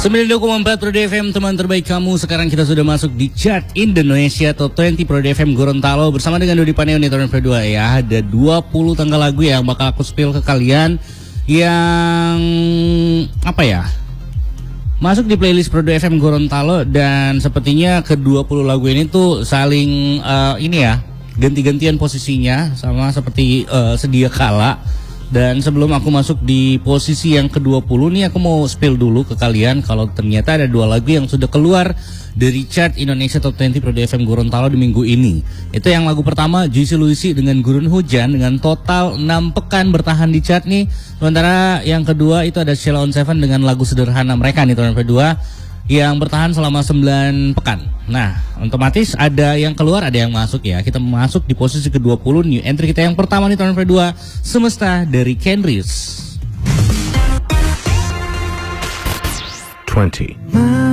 92,4 Pro FM, teman terbaik kamu. Sekarang kita sudah masuk di chart Indonesia Top 20 Pro FM Gorontalo bersama dengan Dodi Paneo di tahun kedua ya. Ada 20 tanggal lagu yang bakal aku spill ke kalian yang apa ya? Masuk di playlist Pro FM Gorontalo, dan sepertinya ke-20 lagu ini tuh saling ini ya, ganti-gantian posisinya sama seperti sedia kala. Dan sebelum aku masuk di posisi yang ke-20 nih, aku mau spill dulu ke kalian kalau ternyata ada 2 lagu yang sudah keluar dari chart Indonesia Top 20 Pro FM Gorontalo di minggu ini. Itu yang lagu pertama, Juicy Luicy dengan Gurun Hujan dengan total 6 pekan bertahan di chart nih. Sementara yang kedua itu ada Sheila on 7 dengan lagu sederhana mereka nih tahun kedua yang bertahan selama 9 pekan. Nah, otomatis ada yang keluar, ada yang masuk ya. Kita masuk di posisi ke-20. New entry kita yang pertama nih tahun kedua, Semesta dari Kenris. 20.